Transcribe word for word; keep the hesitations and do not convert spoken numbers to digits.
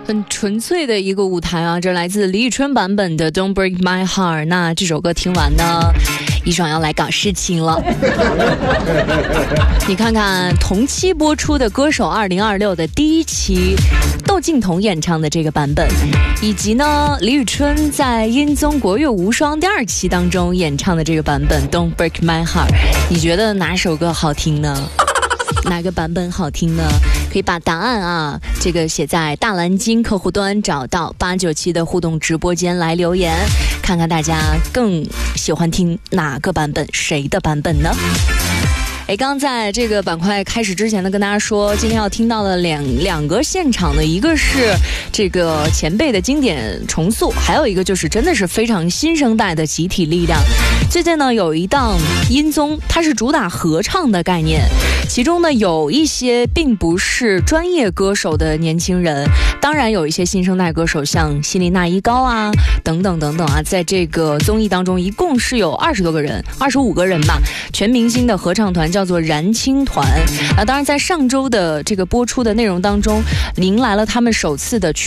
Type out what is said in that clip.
很纯粹的一个舞台啊，这来自李宇春版本的 Don't Break My Heart。 那这首歌听完呢，一爽要来搞事情了。你看看同期播出的歌手二零二六的第一期，窦靖童演唱的这个版本，以及呢李宇春在音综国乐无双第二期当中演唱的这个版本 Don't Break My Heart， 你觉得哪首歌好听呢？哪个版本好听呢？可以把答案啊，这个写在大蓝鲸客户端，找到八九七的互动直播间来留言，看看大家更喜欢听哪个版本，谁的版本呢？哎，刚在这个板块开始之前呢，跟大家说，今天要听到的两两个现场的，一个是这个前辈的经典重塑，还有一个就是真的是非常新生代的集体力量。最近呢，有一档音综，它是主打合唱的概念，其中呢有一些并不是专业歌手的年轻人，当然有一些新生代歌手，像希林娜依高啊，等等等等啊，在这个综艺当中，一共是有二十多个人，二十五个人吧，全明星的合唱团叫做燃青团啊。当然，在上周的这个播出的内容当中，迎来了他们首次的